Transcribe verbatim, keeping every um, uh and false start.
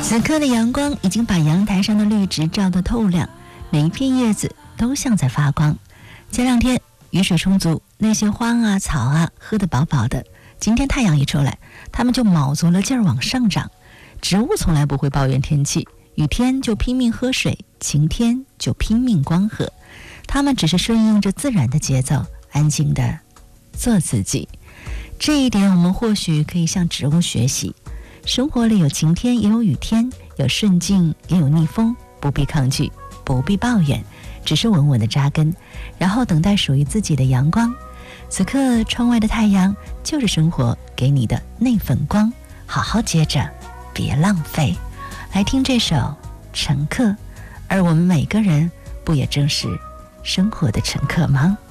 此刻的阳光已经把阳台上的绿植照得透亮，每一片叶子都像在发光。前两天雨水充足，那些花啊草啊喝得饱饱的，今天太阳一出来，它们就卯足了劲儿往上涨。植物从来不会抱怨天气，雨天就拼命喝水，晴天就拼命光合，它们只是顺应着自然的节奏，安静地做自己。这一点我们或许可以向植物学习。生活里有晴天也有雨天，有顺境也有逆风，不必抗拒，不必抱怨，只是稳稳地扎根，然后等待属于自己的阳光。此刻窗外的太阳就是生活给你的那份光，好好接着，别浪费。来听这首《乘客》，而我们每个人不也正是生活的乘客吗？